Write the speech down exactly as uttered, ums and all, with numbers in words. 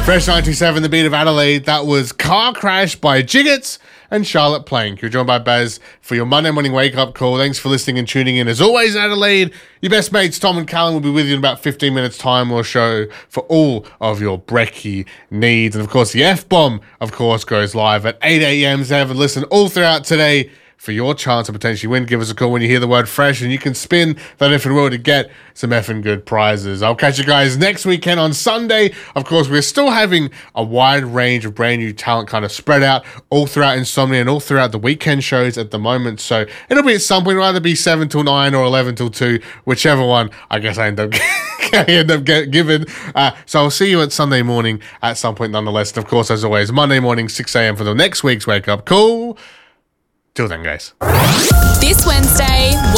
Fresh ninety-seven, the beat of Adelaide. That was Car Crash by Jiggets and Charlotte Plank. You're joined by Baz for your Monday morning wake-up call. Thanks for listening and tuning in. As always, Adelaide, your best mates, Tom and Callum, will be with you in about fifteen minutes' time or so for all of your brekkie needs. And, of course, the F-Bomb, of course, goes live at eight a.m. So have a listen all throughout today for your chance to potentially win. Give us a call when you hear the word fresh and you can spin that effing wheel to get some effing good prizes. I'll catch you guys next weekend on Sunday. Of course, we're still having a wide range of brand new talent kind of spread out all throughout Insomnia and all throughout the weekend shows at the moment. So it'll be at some point, it'll either be seven till nine or eleven till two, whichever one I guess I end up I end up get given. Uh, so I'll see you at Sunday morning at some point nonetheless. And of course, as always, Monday morning, six a.m. for the next week's wake up call. Till then, guys. This Wednesday,